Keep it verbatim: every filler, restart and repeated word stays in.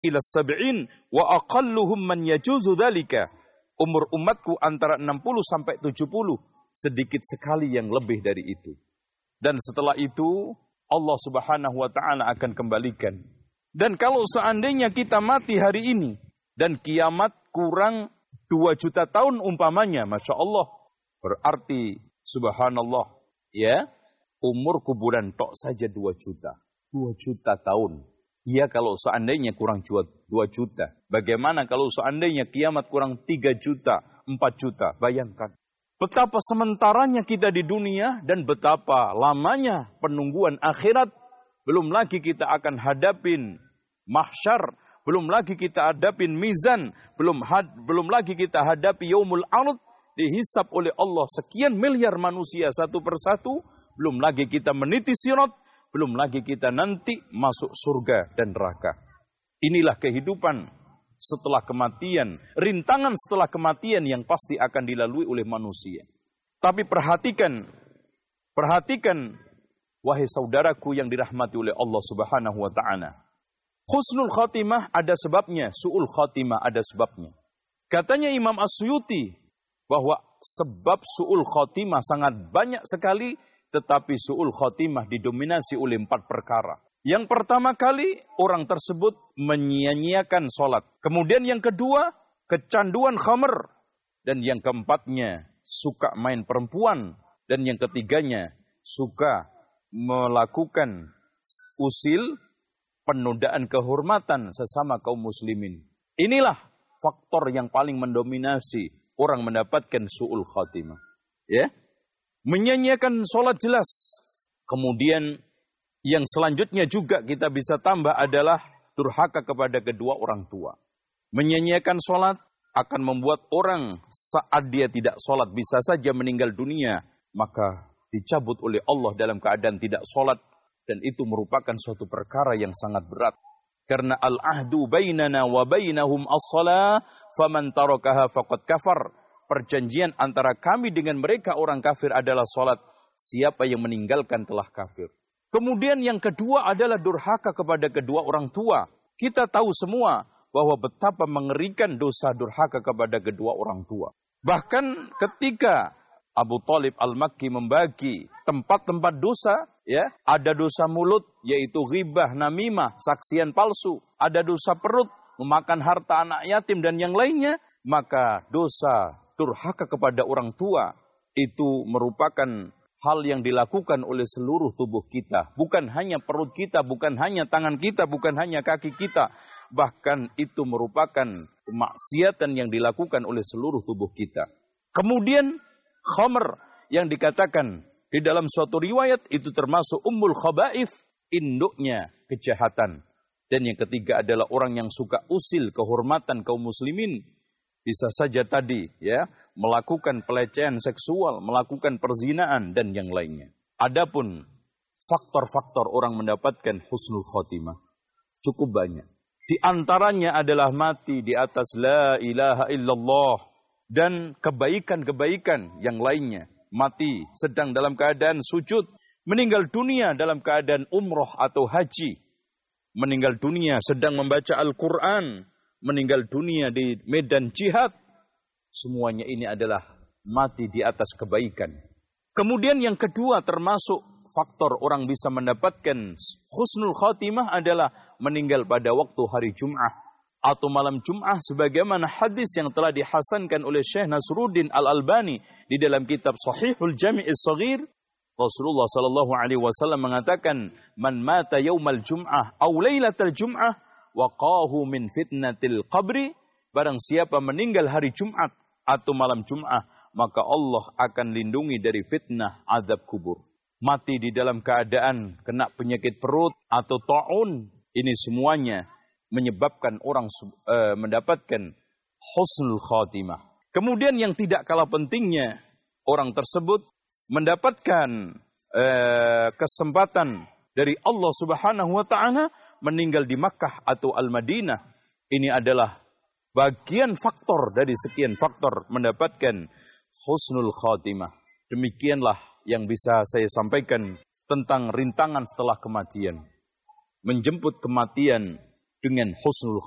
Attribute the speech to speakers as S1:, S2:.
S1: ila sab'in wa aqalluhum man yajuzu dzalika. Umur umatku antara enam puluh sampai tujuh puluh, sedikit sekali yang lebih dari itu. Dan setelah itu Allah Subhanahu wa taala akan kembalikan. Dan kalau seandainya kita mati hari ini dan kiamat kurang dua juta tahun umpamanya, Masya Allah, berarti subhanallah, ya, umur kuburan tok saja dua juta. dua juta tahun. Iya kalau seandainya kurang dua juta. Bagaimana kalau seandainya kiamat kurang tiga juta, empat juta? Bayangkan. Betapa sementaranya kita di dunia dan betapa lamanya penungguan akhirat. Belum lagi kita akan hadapin mahsyar. Belum lagi kita hadapin mizan. Belum, had, belum lagi kita hadapi yaumul ard. Dihisap oleh Allah sekian miliar manusia satu persatu. Belum lagi kita meniti sirat. Belum lagi kita nanti masuk surga dan neraka. Inilah kehidupan setelah kematian. Rintangan setelah kematian yang pasti akan dilalui oleh manusia. Tapi perhatikan. Perhatikan. Wahai saudaraku yang dirahmati oleh Allah Subhanahu wa ta'ala. Husnul khatimah ada sebabnya. Su'ul khatimah ada sebabnya. Katanya Imam As-Suyuti. Bahwa sebab su'ul khatimah sangat banyak sekali. Tetapi su'ul khatimah didominasi oleh empat perkara. Yang pertama kali, orang tersebut menyia-nyiakan sholat. Kemudian yang kedua, kecanduan khamr. Dan yang keempatnya, suka main perempuan. Dan yang ketiganya, suka melakukan usil penundaan kehormatan sesama kaum muslimin. Inilah faktor yang paling mendominasi orang mendapatkan su'ul khatimah. Ya? Menyanyiakan sholat jelas. Kemudian yang selanjutnya juga kita bisa tambah adalah durhaka kepada kedua orang tua. Menyanyiakan sholat akan membuat orang saat dia tidak sholat bisa saja meninggal dunia. Maka dicabut oleh Allah dalam keadaan tidak sholat. Dan itu merupakan suatu perkara yang sangat berat. Karena al-ahdu bainana wa bainahum as-salah faman tarakaha faqad kafar. Perjanjian antara kami dengan mereka orang kafir adalah sholat. Siapa yang meninggalkan telah kafir. Kemudian yang kedua adalah durhaka kepada kedua orang tua. Kita tahu semua bahwa betapa mengerikan dosa durhaka kepada kedua orang tua. Bahkan ketika Abu Thalib Al-Makki membagi tempat-tempat dosa, ya, ada dosa mulut yaitu ghibah, namimah, saksian palsu, ada dosa perut, memakan harta anak yatim dan yang lainnya, maka dosa durhaka kepada orang tua itu merupakan hal yang dilakukan oleh seluruh tubuh kita. Bukan hanya perut kita, bukan hanya tangan kita, bukan hanya kaki kita. Bahkan itu merupakan kemaksiatan yang dilakukan oleh seluruh tubuh kita. Kemudian khamr yang dikatakan di dalam suatu riwayat itu termasuk ummul khaba'ith, induknya kejahatan. Dan yang ketiga adalah orang yang suka usil kehormatan kaum muslimin. Bisa saja tadi, ya, melakukan pelecehan seksual, melakukan perzinaan, dan yang lainnya. Adapun faktor-faktor orang mendapatkan husnul khotimah, cukup banyak. Di antaranya adalah mati di atas la ilaha illallah, dan kebaikan-kebaikan yang lainnya. Mati sedang dalam keadaan sujud, meninggal dunia dalam keadaan umroh atau haji, meninggal dunia sedang membaca Al-Quran, meninggal dunia di medan jihad, semuanya ini adalah mati di atas kebaikan. Kemudian yang kedua termasuk faktor orang bisa mendapatkan husnul khatimah adalah meninggal pada waktu hari Jum'ah atau malam Jum'ah, sebagaimana hadis yang telah dihasankan oleh Syekh Nasruddin Al-Albani di dalam kitab Sahihul Jami'is Shaghir. Rasulullah sallallahu alaihi wasallam mengatakan, "Man mata yaumal Jum'ah aw lailatal Jum'ah waqahu min fitnatil qabri." Barang siapa meninggal hari Jumat atau malam Jum'ah, maka Allah akan lindungi dari fitnah azab kubur. Mati di dalam keadaan kena penyakit perut atau ta'un, ini semuanya menyebabkan orang uh, mendapatkan husnul khatimah. Kemudian yang tidak kalah pentingnya, orang tersebut mendapatkan uh, kesempatan dari Allah Subhanahu wa taala meninggal di Makkah atau Al-Madinah. Ini adalah bagian faktor dari sekian faktor mendapatkan husnul khatimah. Demikianlah yang bisa saya sampaikan tentang rintangan setelah kematian. Menjemput kematian dengan husnul